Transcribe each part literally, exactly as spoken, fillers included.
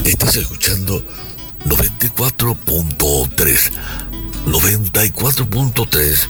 Estás escuchando noventa y cuatro punto tres, noventa y cuatro punto tres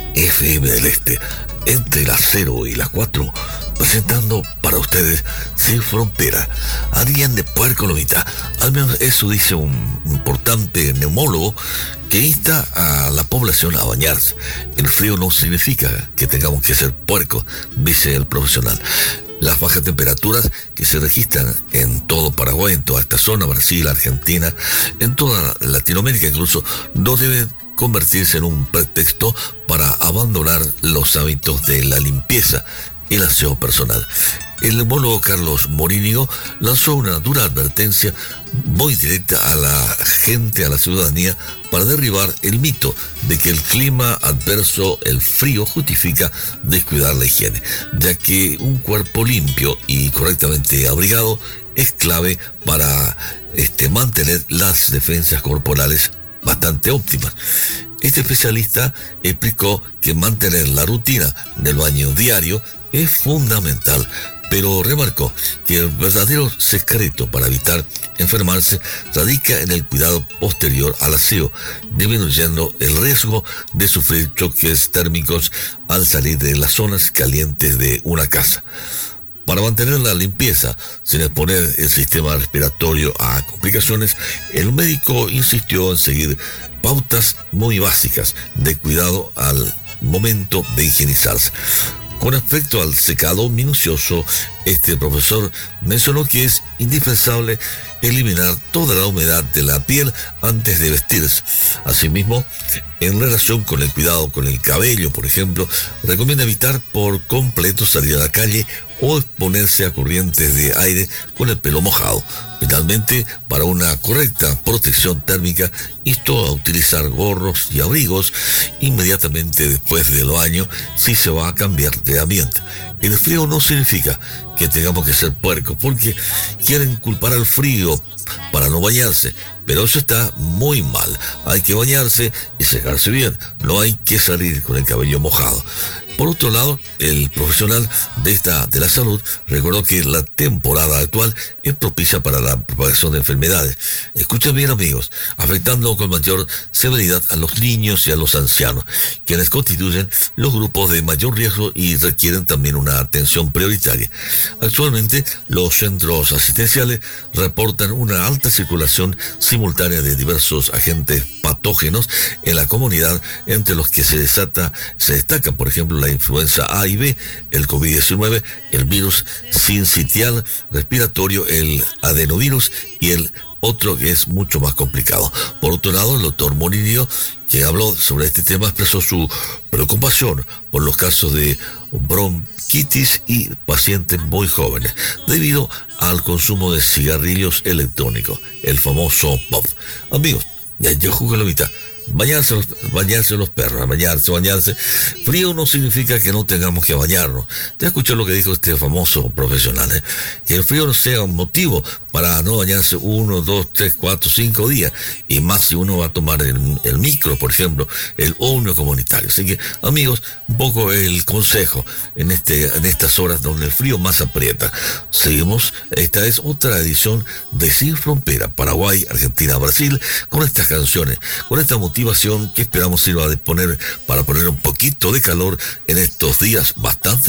F M del Este, entre las cero y las cuatro, presentando para ustedes Sin Frontera. Harían de puerco lomita, al menos eso dice un importante neumólogo que insta a la población a bañarse. El frío no significa que tengamos que ser puercos, dice el profesional. Las bajas temperaturas que se registran en todo Paraguay, en toda esta zona, Brasil, Argentina, en toda Latinoamérica incluso, no deben convertirse en un pretexto para abandonar los hábitos de la limpieza y el aseo personal. El neumólogo Carlos Morínigo lanzó una dura advertencia muy directa a la gente, a la ciudadanía, para derribar el mito de que el clima adverso, el frío, justifica descuidar la higiene, ya que un cuerpo limpio y correctamente abrigado es clave para este, mantener las defensas corporales bastante óptimas. Este especialista explicó que mantener la rutina del baño diario es fundamental, pero remarcó que el verdadero secreto para evitar enfermarse radica en el cuidado posterior al aseo, disminuyendo el riesgo de sufrir choques térmicos al salir de las zonas calientes de una casa. Para mantener la limpieza sin exponer el sistema respiratorio a complicaciones, el médico insistió en seguir pautas muy básicas de cuidado al momento de higienizarse. Con respecto al secado minucioso, este profesor mencionó que es indispensable eliminar toda la humedad de la piel antes de vestirse. Asimismo, en relación con el cuidado con el cabello, por ejemplo, recomienda evitar por completo salir a la calle o exponerse a corrientes de aire con el pelo mojado. Finalmente, para una correcta protección térmica, instó a utilizar gorros y abrigos inmediatamente después del baño si se va a cambiar de ambiente. El frío no significa que tengamos que ser puercos, porque quieren culpar al frío para no bañarse, pero eso está muy mal. Hay que bañarse y secarse bien, no hay que salir con el cabello mojado. Por otro lado, el profesional de esta de la salud recordó que la temporada actual es propicia para la propagación de enfermedades. Escuchen bien, amigos, afectando con mayor severidad a los niños y a los ancianos, quienes constituyen los grupos de mayor riesgo y requieren también una atención prioritaria. Actualmente, los centros asistenciales reportan una alta circulación simultánea de diversos agentes patógenos en la comunidad, entre los que se desata, se destaca, por ejemplo, la influenza A y B, el COVID diecinueve, el virus sincitial respiratorio, el adenovirus y el otro que es mucho más complicado. Por otro lado, el doctor Morínigo, que habló sobre este tema, expresó su preocupación por los casos de bronquitis y pacientes muy jóvenes, debido al consumo de cigarrillos electrónicos, el famoso pop. Amigos, ya yo jugué la mitad. Bañarse los, bañarse los perros, bañarse, bañarse. Frío no significa que no tengamos que bañarnos. Te escuchó lo que dijo este famoso profesional, ¿eh? Que el frío no sea un motivo para no bañarse uno, dos, tres, cuatro, cinco días. Y más si uno va a tomar el, el micro, por ejemplo, el ómnibus comunitario. Así que, amigos, un poco el consejo en, este, en estas horas donde el frío más aprieta. Seguimos, esta es otra edición de Sin Frontera, Paraguay, Argentina, Brasil, con estas canciones, con esta motivación que esperamos sirva de poner para poner un poquito de calor en estos días bastante